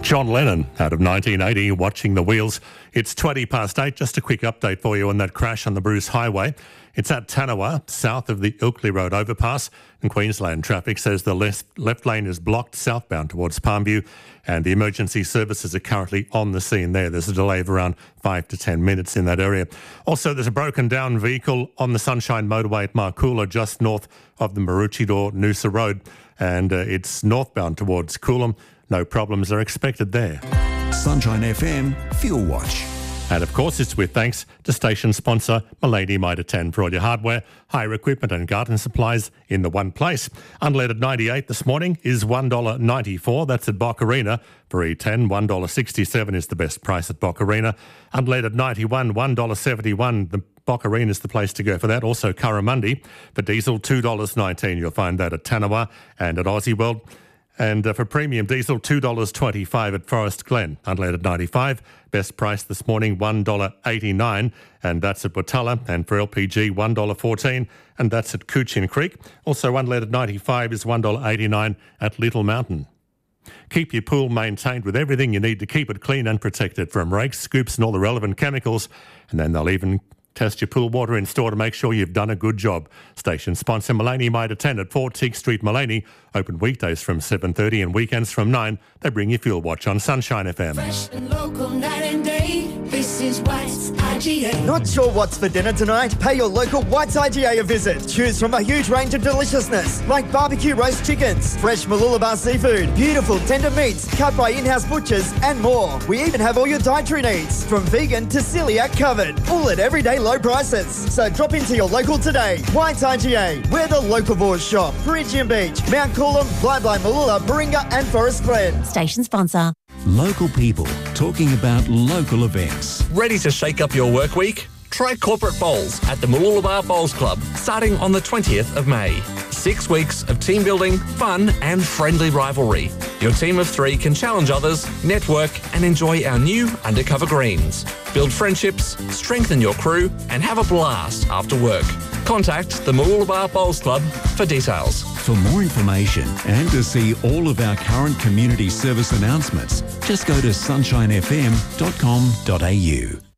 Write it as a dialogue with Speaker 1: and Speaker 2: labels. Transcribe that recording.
Speaker 1: John Lennon out of 1980, Watching the Wheels. It's 20 past 8. Just a quick update for you on that crash on the Bruce Highway. It's at Tanawa, south of the Ilkley Road overpass, and Queensland traffic says the left lane is blocked southbound towards Palmview, and the emergency services are currently on the scene there. There's a delay of around 5 to 10 minutes in that area. Also, there's a broken down vehicle on the Sunshine Motorway at Marcoola, just north of the Maroochydore-Noosa Road, and it's northbound towards Coolum. No problems are expected there.
Speaker 2: Sunshine FM Fuel Watch.
Speaker 1: And of course, it's with thanks to station sponsor Mullany Mitre 10 for all your hardware, hire equipment and garden supplies in the one place. Unleaded 98 this morning is $1.94. That's at Boccarina. For E10, $1.67 is the best price at Boccarina. Unleaded 91, $1.71. The Boccarina is the place to go for that. Also Curramundi. For diesel, $2.19. You'll find that at Tanawa and at Aussie World. And for premium diesel, $2.25 at Forest Glen. Unleaded 95, best price this morning, $1.89, and that's at Watala. And for LPG, $1.14, and that's at Coochin Creek. Also, unleaded 95 is $1.89 at Little Mountain. Keep your pool maintained with everything you need to keep it clean and protected, from rakes, scoops and all the relevant chemicals. And then they'll even test your pool water in store to make sure you've done a good job. Station sponsor Mullany Mitre 10 at 4 Teague Street, Mullany. Open weekdays from 7:30 and weekends from 9. They bring you Fuel Watch on Sunshine FM.
Speaker 3: Fresh and local night and day. This is White's IGA.
Speaker 4: Not sure what's for dinner tonight? Pay your local White's IGA a visit. Choose from a huge range of deliciousness like barbecue roast chickens, fresh Mooloolaba seafood, beautiful tender meats cut by in-house butchers and more. We even have all your dietary needs, from vegan to celiac covered, all at everyday low prices. So drop into your local today. White's IGA, where the locavores shop. Perigian Beach, Mount Coolum, Blythe, Mooloola, Baringa and Forest Glen.
Speaker 5: Station sponsor.
Speaker 2: Local people talking about local events.
Speaker 6: Ready to shake up your work week? Try Corporate Bowls at the Mooloolaba Bowls Club, starting on the 20th of May. 6 weeks of team building, fun and friendly rivalry. Your team of 3 can challenge others, network and enjoy our new undercover greens. Build friendships, strengthen your crew and have a blast after work. Contact the Mooloolaba Bowls Club for details.
Speaker 2: For more information and to see all of our current community service announcements, just go to sunshinefm.com.au.